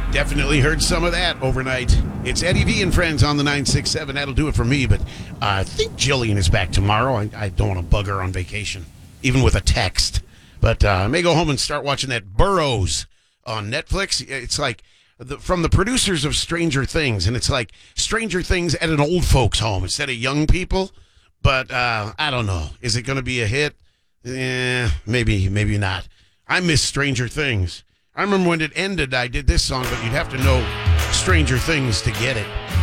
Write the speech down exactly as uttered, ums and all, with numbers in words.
Definitely heard some of that overnight. It's Eddie V and friends on the nine six seven. That'll do it for me, but uh, I think Jillian is back tomorrow. I, I don't want to bug her on vacation, even with a text. But uh, I may go home and start watching that Burrows on Netflix. It's like the, from the producers of Stranger Things, and it's like Stranger Things at an old folks' home instead of young people. But uh, I don't know. Is it going to be a hit? Eh, maybe, maybe not. I miss Stranger Things. I remember when it ended, I did this song, but you'd have to know Stranger Things to get it.